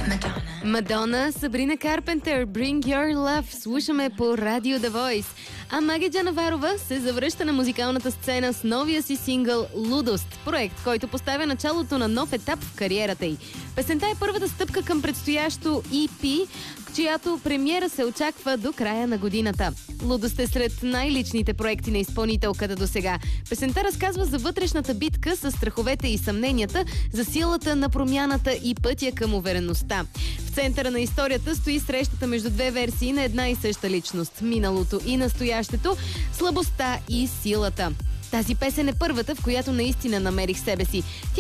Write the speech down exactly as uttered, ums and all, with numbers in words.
Мадона, Сабрина Карпентър, Bring Your Love. Слушаме по радио The Voice. А Маги Джанаварова се завръща на музикалната сцена с новия си сингъл «Лудост», проект, който поставя началото на нов етап в кариерата й. Песента е първата стъпка към предстоящо И Пи, чиято премиера се очаква до края на годината. «Лудост» е сред най-личните проекти на изпълнителката до сега. Песента разказва за вътрешната битка с страховете и съмненията, за силата на промяната и пътя към увереността. В центъра на историята стои срещата между две версии на една и съща личност – миналото и настоящето, слабостта и силата. Тази песен е първата, в която наистина намерих себе си. Тя